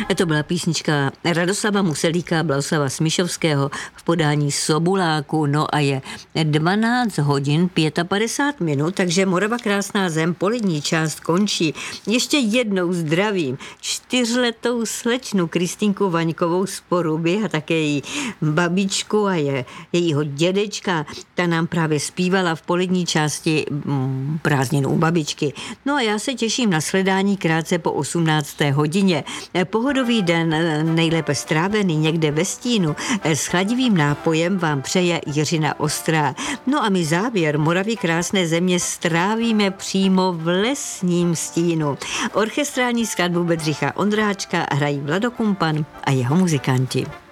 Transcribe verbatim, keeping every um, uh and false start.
To byla písnička Radoslava Muselíka, Blahoslava Smišovského v podání Sobuláku. No a je dvanáct hodin padesát pět minut, takže Morava krásná zem, polední část končí. Ještě jednou zdravím čtyřletou slečnu Kristýnku Vaňkovou z Poruby a také její babičku a je, jejího dědečka. Ta nám právě zpívala v polední části mm, prázdnin u babičky. No a já se těším na sledání krátce po osmnácté hodině. Pohodový den, nejlépe strávený někde ve stínu, s chladivým nápojem vám přeje Jiřina Ostrá. No a my závěr Moravy krásné země strávíme přímo v lesním stínu. Orchestrální skladbu Bedřicha Ondráčka hrají Vlado Kumpan a jeho muzikanti.